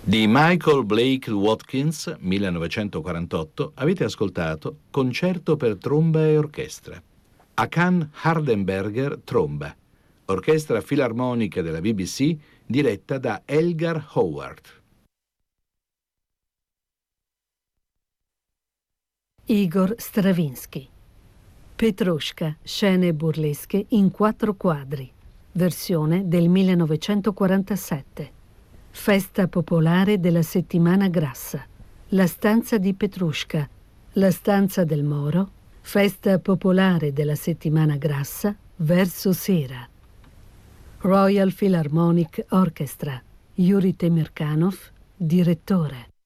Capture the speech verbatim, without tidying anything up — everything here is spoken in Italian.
Di Michael Blake Watkins, millenovecentoquarantotto, avete ascoltato Concerto per tromba e orchestra. Hakan Hardenberger, tromba. Orchestra filarmonica della B B C, diretta da Elgar Howard. Igor Stravinsky. Petrushka, scene burlesche in quattro quadri. Versione del millenovecentoquarantasette. Festa popolare della settimana grassa. La stanza di Petrushka. La stanza del Moro. Festa popolare della settimana grassa. Verso sera. Royal Philharmonic Orchestra. Yuri Temirkanov, direttore.